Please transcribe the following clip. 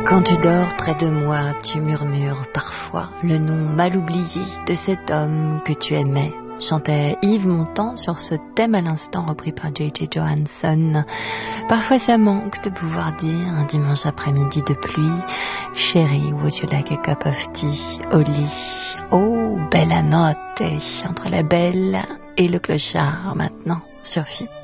Quand tu dors près de moi, tu murmures parfois le nom mal oublié de cet homme que tu aimais, chantait Yves Montand sur ce thème à l'instant repris par J.J. Johansson. Parfois ça manque de pouvoir dire un dimanche après-midi de pluie, chérie, would you like a cup of tea au lit? Oh, bella notte, entre la belle et le clochard maintenant sur FIP.